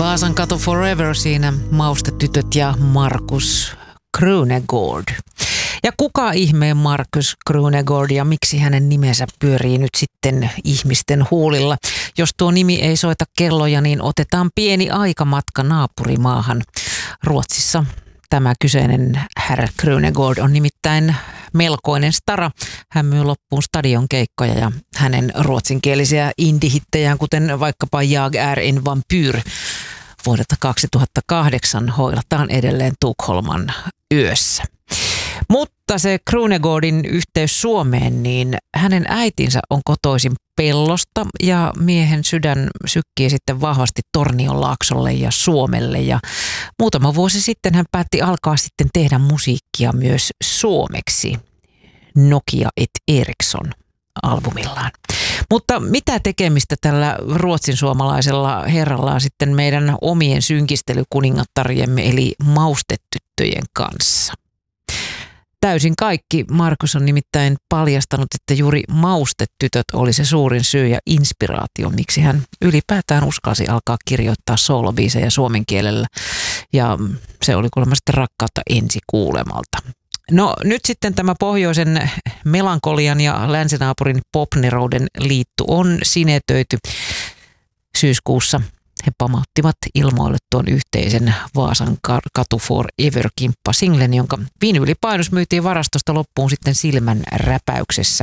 Vaasan katu Forever, siinä Maustetytöt ja Markus Krunegård. Ja kuka ihmeen Markus Krunegård ja miksi hänen nimensä pyörii nyt sitten ihmisten huulilla? Jos tuo nimi ei soita kelloja, niin otetaan pieni aikamatka naapurimaahan. Ruotsissa tämä kyseinen herr Krunegård on nimittäin melkoinen stara. Hän myy loppuun stadionkeikkoja ja hänen ruotsinkielisiä indie-hittejään, kuten vaikkapa Jag är en vampyr vuodelta 2008, hoilataan edelleen Tukholman yössä. Mutta se Krunegårdin yhteys Suomeen, niin hänen äitinsä on kotoisin Pellosta ja miehen sydän sykkii sitten vahvasti Tornionlaaksolle ja Suomelle. Ja muutama vuosi sitten hän päätti alkaa sitten tehdä musiikkia myös suomeksi Nokia et Ericsson -albumillaan. Mutta mitä tekemistä tällä ruotsinsuomalaisella herralla on sitten meidän omien synkistelykuningattarjemme eli maustetyttöjen kanssa? Täysin kaikki. Markus on nimittäin paljastanut, että juuri maustetytöt oli se suurin syy ja inspiraatio, miksi hän ylipäätään uskalsi alkaa kirjoittaa soolobiisejä suomen kielellä. Ja se oli kuulemma sitten rakkautta ensi kuulemalta. No nyt sitten tämä pohjoisen melankolian ja länsinaapurin popnerouden liitto on sinetöity syyskuussa. He pamauttivat ilmoille tuon yhteisen Vaasan katu Forever-kimppa-singlen, jonka viinylipainos myytiin varastosta loppuun sitten silmän räpäyksessä.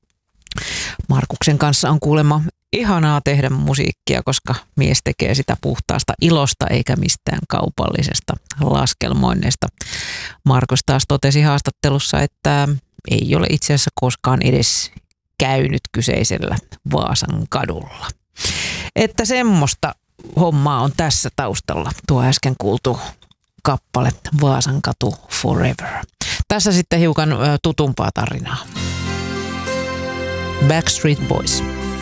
Markuksen kanssa on kuulemma ihanaa tehdä musiikkia, koska mies tekee sitä puhtaasta ilosta eikä mistään kaupallisesta laskelmoinneista. Markus taas totesi haastattelussa, että ei ole itse asiassa koskaan edes käynyt kyseisellä Vaasan kadulla. Että semmoista hommaa on tässä taustalla, tuo äsken kuultu kappale Vaasan katu Forever. Tässä sitten hiukan tutumpaa tarinaa. Backstreet Boys.